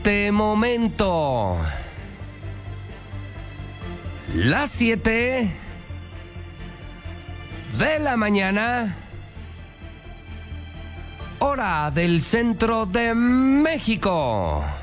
este momento. Las 7 de la mañana, hora del centro de México.